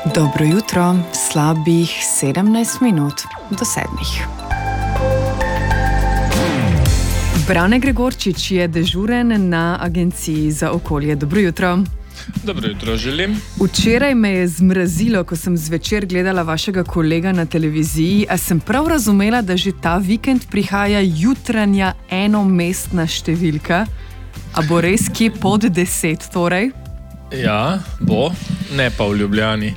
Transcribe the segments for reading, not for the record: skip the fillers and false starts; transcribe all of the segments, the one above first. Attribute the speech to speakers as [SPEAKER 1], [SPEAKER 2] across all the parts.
[SPEAKER 1] Dobro jutro, slabih 17 minut do 7. Brane Gregorčič je dežuren na Agenciji za okolje. Dobro jutro.
[SPEAKER 2] Dobro jutro želim.
[SPEAKER 1] Včeraj me je zmrazilo, ko sem zvečer gledala vašega kolega na televiziji. A sem prav razumela, da že ta vikend prihaja jutranja enomestna številka? A bo res kje pod 10 torej?
[SPEAKER 2] Ja, bo, ne pa v Ljubljani.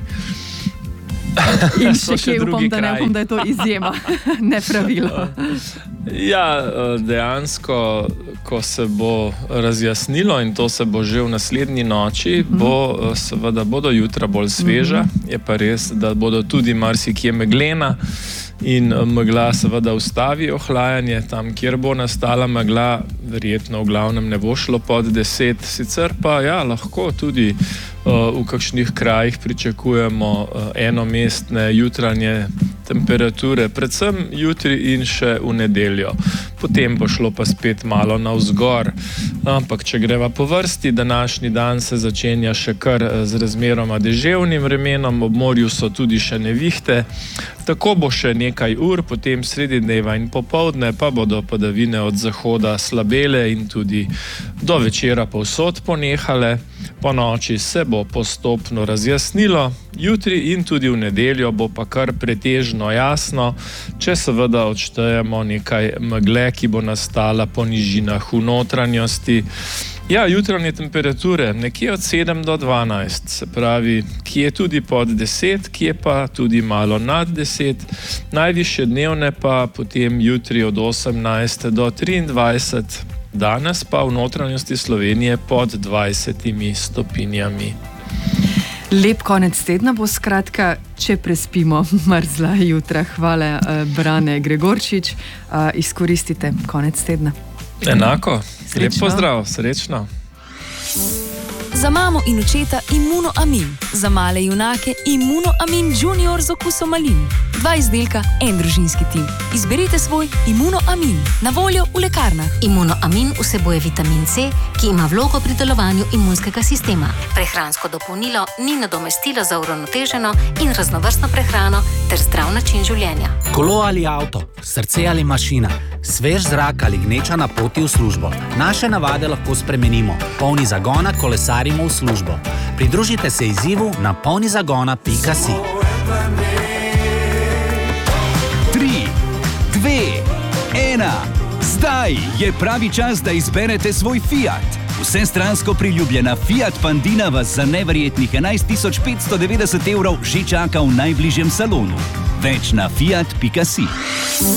[SPEAKER 1] In še kje upam, da je to izjema, ne pravilo.
[SPEAKER 2] Ja, dejansko, ko se bo razjasnilo in to se bo že v naslednji noči, seveda bodo jutra bolj sveža, je pa res, da bodo tudi marsikje meglena in megla seveda ustavi ohlajanje. Tam, kjer bo nastala megla, verjetno v glavnem ne bo šlo pod 10, sicer pa ja, lahko tudi v kakšnih krajih pričakujemo enomestne jutranje temperature, predvsem jutri in še v nedeljo. Potem bo šlo pa spet malo navzgor. Ampak, če greva po vrsti, današnji dan se začenja še kar z razmeroma deževnim vremenom, ob morju so tudi še nevihte. Tako bo še nekaj ur, potem sredi dneva in popoldne pa bodo padavine od zahoda slabele in tudi do večera povsod ponehale. Po noči se bo postopno razjasnilo, jutri in tudi v nedeljo bo pa kar pretežno jasno, če seveda odštejemo nekaj megle, ki bo nastala po nižinah v notranjosti. Ja, jutranje temperature nekje od 7 do 12, se pravi, kje tudi pod 10, kje pa tudi malo nad 10, najvišje dnevne pa potem jutri od 18 do 23, danes pa v notranjosti Slovenije pod 20 stopinjami.
[SPEAKER 1] Lep konec tedna bo, skratka, če prespimo mrzla jutra. Hvala, Brane Gregorčič. Izkoristite konec tedna.
[SPEAKER 2] Enako. Lep pozdrav, srečno.
[SPEAKER 3] Za mamo in očeta Immunoamin. Za male junake Immunoamin Junior z okusom malin. 2 izdelka, en družinski tim. Izberite svoj Immunoamin. Na voljo v lekarnah.
[SPEAKER 4] Immunoamin vsebuje vitamin C, ki ima vlogo pri delovanju imunskega sistema. Prehransko dopolnilo ni nadomestilo za uravnoteženo in raznovrstno prehrano ter zdrav način življenja.
[SPEAKER 5] Kolo ali avto, srce ali mašina, svež zrak ali gneča na poti v službo. Naše navade lahko spremenimo. Polni zagona kolesarimo v službo. Pridružite se izzivu na polnizagona.si.
[SPEAKER 6] 3, 2, 1. Zdaj je pravi čas, da izberete svoj Fiat. Vsestransko priljubljena Fiat Pandina vas za neverjetnih 11.590 € že čaka v najbližjem salonu. Več na fiat.si.